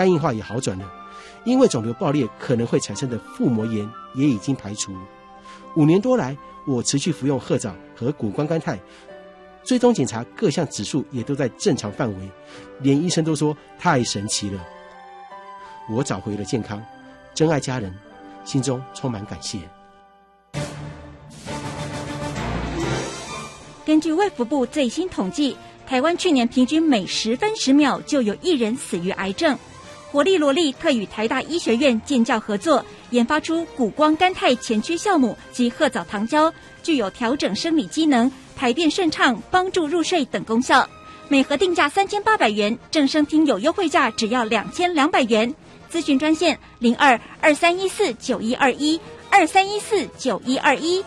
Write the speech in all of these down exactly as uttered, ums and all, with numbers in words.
肝硬化也好转了，因为肿瘤爆裂可能会产生的腹膜炎也已经排除。五年多来，我持续服用褐藻和谷胱甘肽，追踪检查各项指数也都在正常范围，连医生都说太神奇了。我找回了健康，珍爱家人，心中充满感谢。 根据卫福部最新统计，台湾去年平均每十分十秒就有一人死于癌症。活力罗力特与台大医学院建教合作，研发出谷胱甘肽前驱酵母及褐藻糖胶，具有调整生理机能、排便顺畅、帮助入睡等功效。每盒定价三千八百元，正声听有优惠价只要两千两百元。咨询专线零二二三一四九一二一二三一四九一二一。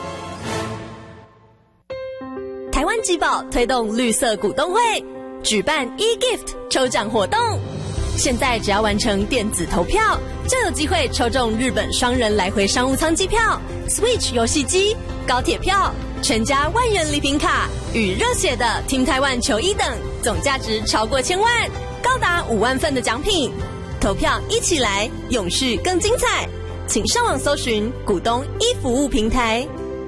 台湾集宝推动绿色股东会，举办 e-gift 抽奖活动。现在只要完成电子投票，就有机会抽中日本双人来回商务舱机票、Switch 游戏机、高铁票、全家万元礼品卡与热血的 Team Taiwan 球衣等，总价值超过千万，高达五万份的奖品。投票一起来，永续更精彩！请上网搜寻股东一服务平台。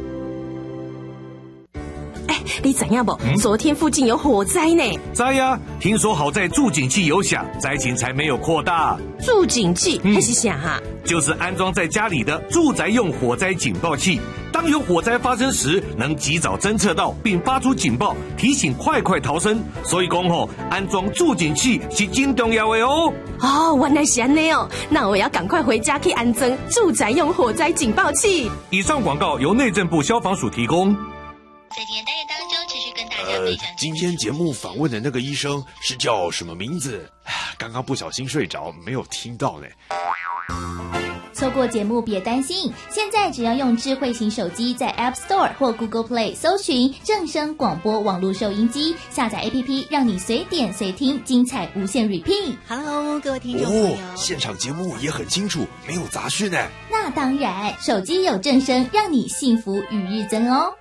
哎，你知影不？嗯、昨天附近有火灾呢。 知呀，听说好在助警器有响，灾情才没有扩大。 助警器那、嗯、是啥哈？ 就是安装在家里的住宅用火灾警报器。当有火灾发生时，能及早侦测到并发出警报，提醒快快逃生。所以讲吼，安装助警器是真重要的哦。 哦，原来是这样哦，那我要赶快回家去安装住宅用火灾警报器。 以上广告由内政部消防署提供。 在今天单元当中，持续跟大家分享。 呃，今天节目访问的那个医生是叫什么名字？刚刚不小心睡着，没有听到呢。 错过节目别担心，现在只要用智慧型手机在 App Store 或 Google Play 搜寻正声广播网络收音机，下载 A P P， 让你随点随听，精彩无限 repeat。Hello， 各位听众朋友， 哦，现场节目也很清楚，没有杂讯呢。 那当然，手机有正声，让你幸福与日增哦。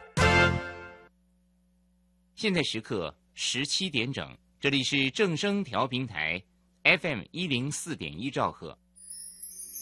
现在时刻十七点整，这里是正声调频台 F M 一零四点一兆赫。